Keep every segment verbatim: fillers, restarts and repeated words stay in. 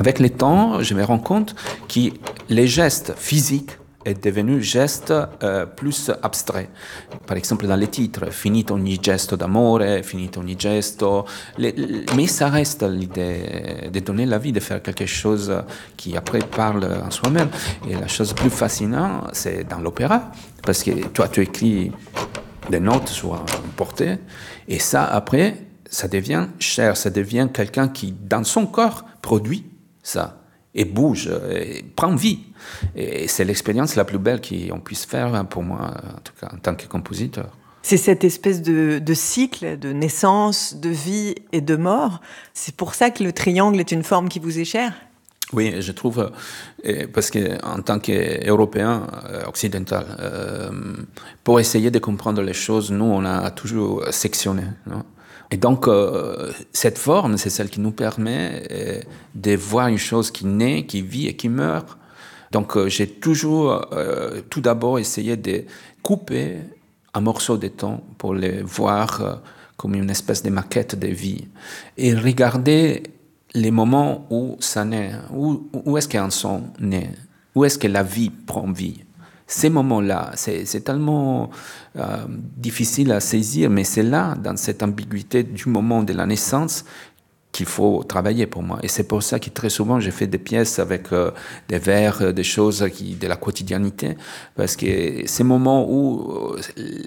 Avec le temps, je me rends compte que les gestes physiques est devenu geste euh, plus abstrait. Par exemple, dans les titres, finito ogni gesto d'amore, finito ogni gesto. Les, mais ça reste l'idée de donner la vie, de faire quelque chose qui après parle en soi-même. Et la chose plus fascinante, c'est dans l'opéra, parce que toi, tu écris des notes sur un porté, et ça, après, ça devient cher, ça devient quelqu'un qui, dans son corps, produit ça. Et bouge, et prend vie. Et c'est l'expérience la plus belle qu'on puisse faire pour moi, en tout cas, en tant que compositeur. C'est cette espèce de, de cycle de naissance, de vie et de mort. C'est pour ça que le triangle est une forme qui vous est chère ? Oui, je trouve, parce qu'en tant qu'Européen occidental, euh, pour essayer de comprendre les choses, nous, on a toujours sectionné, non ? Et donc, euh, cette forme, c'est celle qui nous permet euh, de voir une chose qui naît, qui vit et qui meurt. Donc, euh, j'ai toujours, euh, tout d'abord, essayé de couper un morceau de temps pour le voir euh, comme une espèce de maquette de vie. Et regarder les moments où ça naît, où, où est-ce qu'un son naît, où est-ce que la vie prend vie. Ces moments-là, c'est, c'est tellement euh, difficile à saisir, mais c'est là, dans cette ambiguïté du moment de la naissance, qu'il faut travailler pour moi. Et c'est pour ça que très souvent, j'ai fait des pièces avec euh, des vers, euh, des choses qui, de la quotidianité, parce que ces moments où euh,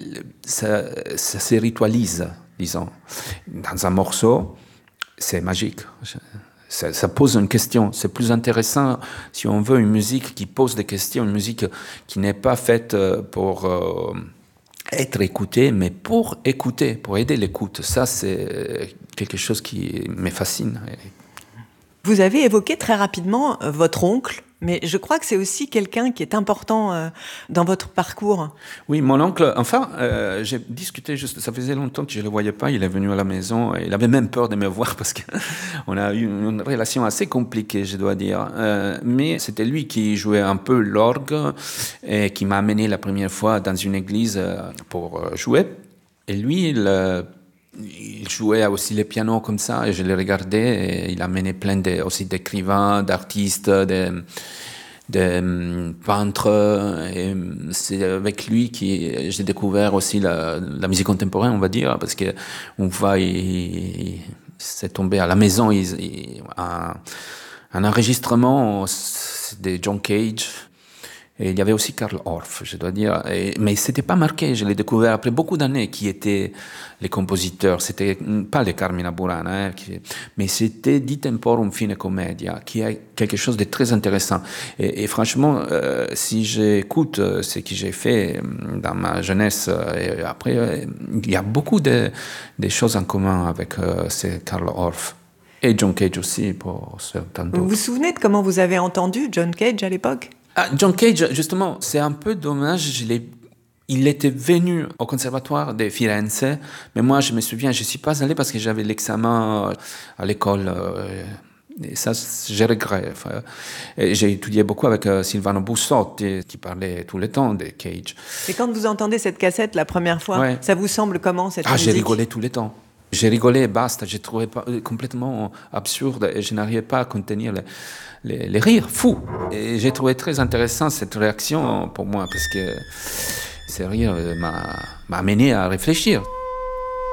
ça, ça se ritualise, disons, dans un morceau, c'est magique. Ça, ça pose une question. C'est plus intéressant, si on veut, une musique qui pose des questions, une musique qui n'est pas faite pour euh, être écoutée, mais pour écouter, pour aider l'écoute. Ça, c'est quelque chose qui me fascine. Vous avez évoqué très rapidement votre oncle, mais je crois que c'est aussi quelqu'un qui est important euh, dans votre parcours. Oui, mon oncle, enfin, euh, j'ai discuté juste, ça faisait longtemps que je ne le voyais pas, il est venu à la maison, il avait même peur de me voir parce qu'on a eu une relation assez compliquée, je dois dire. Euh, mais c'était lui qui jouait un peu l'orgue et qui m'a amené la première fois dans une église pour jouer. Et lui, il... Il jouait aussi le piano comme ça et je le regardais et il amenait plein de, aussi d'écrivains, d'artistes, de, de peintres et c'est avec lui que j'ai découvert aussi la, la musique contemporaine, on va dire, parce que on voit, il, il, c'est tombé à la maison, il, il, un, un enregistrement de John Cage. Et il y avait aussi Carl Orff, je dois dire. Et, mais c'était pas marqué, je l'ai découvert après beaucoup d'années qui étaient les compositeurs. C'était pas les Carmina Burana, hein, qui, mais c'était Di Temporum Fine Commedia, qui est quelque chose de très intéressant. Et, et franchement, euh, si j'écoute ce que j'ai fait dans ma jeunesse, et après, euh, il y a beaucoup de, de choses en commun avec euh, ces Carl Orff. Et John Cage aussi, pour certains d'autres. Vous vous souvenez de comment vous avez entendu John Cage à l'époque ? Ah, John Cage, justement, c'est un peu dommage. Je l'ai... Il était venu au conservatoire de Firenze, mais moi, je me souviens, je ne suis pas allé parce que j'avais l'examen à l'école. Et ça, je regrette. Enfin, j'ai étudié beaucoup avec Silvano Bussotti, qui parlait tout le temps de Cage. Et quand vous entendez cette cassette la première fois, ouais. Ça vous semble comment, cette ah, musique ? J'ai rigolé tout le temps. J'ai rigolé et basta. J'ai trouvé pas, complètement absurde et je n'arrivais pas à contenir les, les, les rires fous. Et j'ai trouvé très intéressant cette réaction pour moi parce que ces rires m'a, m'a amené à réfléchir.